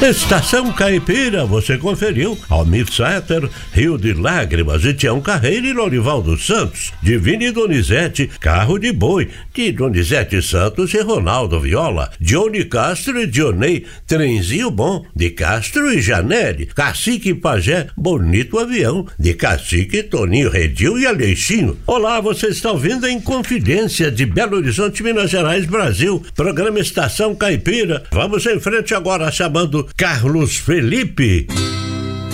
Estação Caipira, você conferiu Almir Sater, Rio de Lágrimas e Tião Carreiro e Lorivaldo Santos, Divina e Donizete, Carro de Boi, de Donizete Santos e Ronaldo Viola, Johnny Castro e Dionei, Trenzinho Bom, de Castro e Janelle, Cacique e Pajé, Bonito Avião, de Cacique, Toninho Redil e Aleixinho. Olá, você está ouvindo em Confidência de Belo Horizonte, Minas Gerais, Brasil, programa Estação Caipira. Vamos em frente agora chamando Carlos Felipe.